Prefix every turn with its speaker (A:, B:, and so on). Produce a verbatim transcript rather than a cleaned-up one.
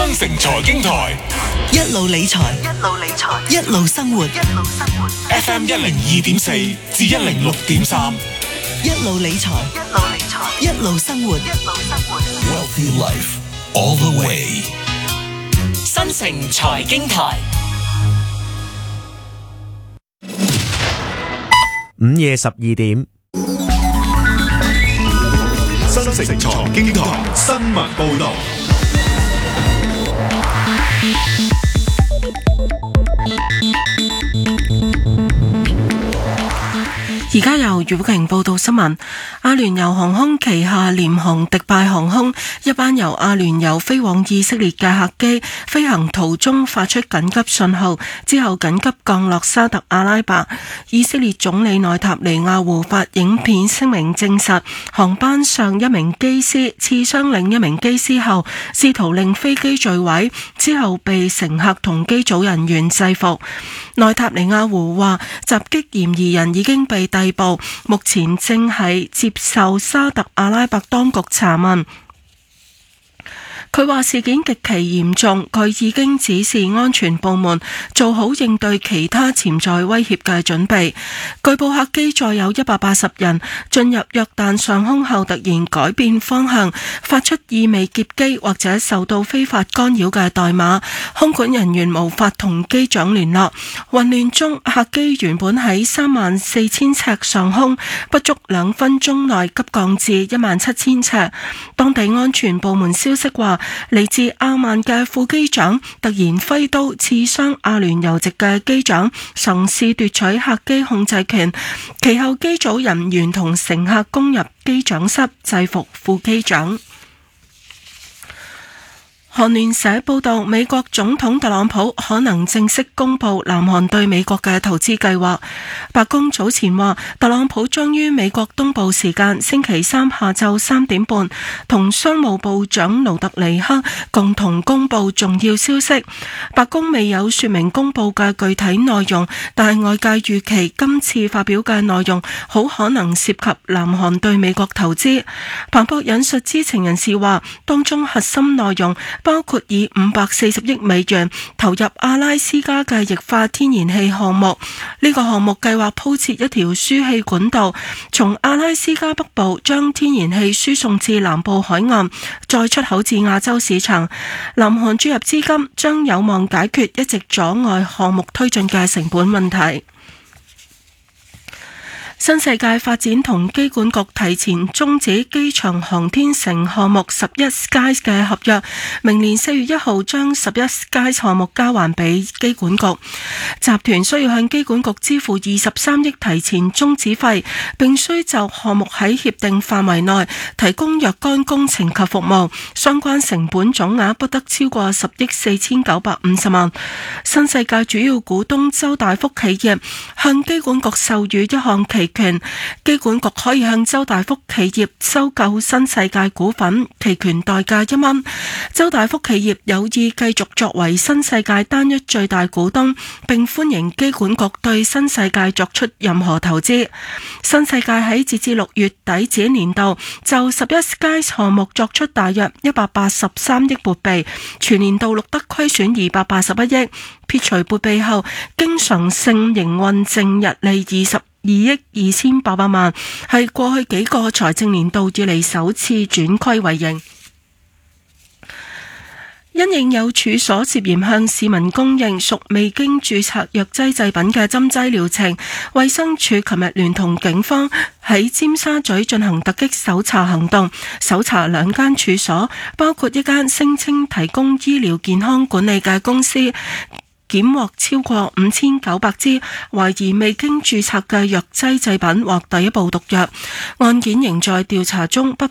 A: 新城財經台，
B: 一路理財，
C: 一路理財，
B: 一路生活，
C: 一路生活。
A: F M 一零二點四至一零六點三，
B: 一路理財，
C: 一路理財，
B: 一路生活，
C: 一路生活。
A: Wealthy Life all the way。
B: 新城財經台，
D: 午夜十二點，
A: 新城財經台新聞報道。
E: 而家由余寶瓊報道新聞。阿聯酋航空旗下廉航迪拜航空一班由阿聯酋飛往以色列嘅客機飛行途中發出緊急信號，之後緊急降落沙特阿拉伯。以色列總理內塔尼亞胡發影片聲明證實，航班上一名機師刺傷另一名機師後，試圖令飛機墜毀，之後被乘客同機組人員制服。內塔尼亞胡話，襲擊嫌疑人已經被逮捕，目前正係接受沙特阿拉伯當局查問。佢話事件極其嚴重，佢已經指示安全部門做好應對其他潛在威脅嘅準備。據報客機載有一百八十人，進入約旦上空後突然改變方向，發出意味劫機或者受到非法干擾嘅代碼，空管人員無法同機長聯絡。混亂中，客機原本喺三萬四千尺上空，不足兩分鐘內急降至一萬七千尺。當地安全部門消息話，嚟自阿曼嘅副機長突然揮刀刺傷阿聯酋籍嘅機長，嘗試奪取客機控制權，其後機組人員同乘客攻入機長室制服副機長。韓聯社報道，美國總統特朗普可能正式公布南韓對美國嘅投資計劃。白宮早前話，特朗普將於美國東部時間星期三下晝三點半同商務部長盧特尼克共同公布重要消息。白宮未有說明公布嘅具體內容，但係外界預期今次發表嘅內容好可能涉及南韓對美國投資。彭博引述知情人士話，當中核心內容包括以五百四十億美元投入阿拉斯加嘅液化天然氣項目。呢個項目計劃鋪設一條輸氣管道，從阿拉斯加北部將天然氣輸送至南部海岸，再出口至亞洲市場。南韓注入資金將有望解決一直阻礙項目推進嘅成本問題。新世界發展同機管局提前終止機場航天城項目十一 Sky 嘅合約，明年四月一號將十一 Sky 項目交還俾機管局。集團需要向機管局支付二十三億提前終止費，並需就項目喺協定範圍內提供若干工程及服務，相關成本總額不得超過十億四千九百五十萬。新世界主要股東周大福企業向機管局授予一項期權，機管局可以向周大福企業收購新世界股份，期權代價一蚊。周大福企業有意繼續作為新世界單一最大股東，並歡迎機管局對新世界作出任何投資。新世界喺截至六月底止年度就十一 Sky 項目作出大約一百八十三億撥備，全年度錄得虧損二百八十一億，撇除撥備後經常性營運淨溢利二十二億二千八百萬，係過去幾個財政年度以嚟首次轉虧為盈。因應有處所涉嫌向市民供應屬未經註冊藥劑製品嘅針劑療程，衛生署琴日聯同警方喺尖沙咀進行突擊搜查行動，搜查兩間處所，包括一間聲稱提供醫療健康管理嘅公司，檢獲超過五千九百支懷疑未經註冊嘅藥劑製品或第一步毒藥。案件仍在調查中，不